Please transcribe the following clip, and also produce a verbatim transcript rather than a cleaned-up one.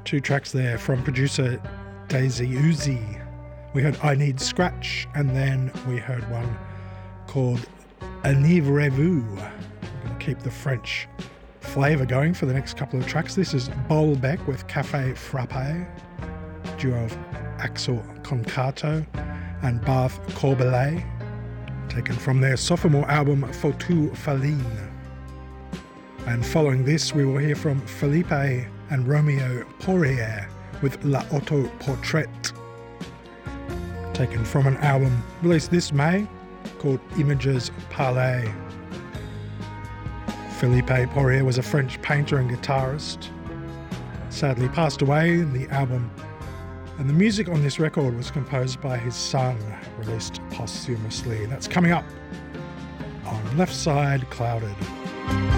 Two tracks there from producer Daisy Uzi. We heard I Need Scratch, and then we heard one called Enivrez-vous. I'm going to keep the French flavour going for the next couple of tracks. This is Bolbec with Café Frappé, duo of Axel Concato and Barth Corbelet, taken from their sophomore album Fautou Faline. And following this, we will hear from Felipe and Romeo Poirier with La Auto Portrait, taken from an album released this May called Images Parlées. Felipe Poirier was a French painter and guitarist. Sadly passed away. The album and the music on this record was composed by his son, released posthumously. That's coming up on Left Side Clouded.